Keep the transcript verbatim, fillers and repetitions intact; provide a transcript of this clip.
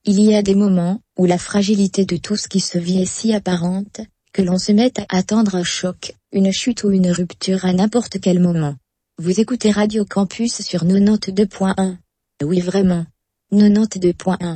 Il y a des moments, où la fragilité de tout ce qui se vit est si apparente, que l'on se met à attendre un choc, une chute ou une rupture à n'importe quel moment. Vous écoutez Radio Campus sur quatre-vingt-deux point un. Oui vraiment. quatre-vingt-deux point un.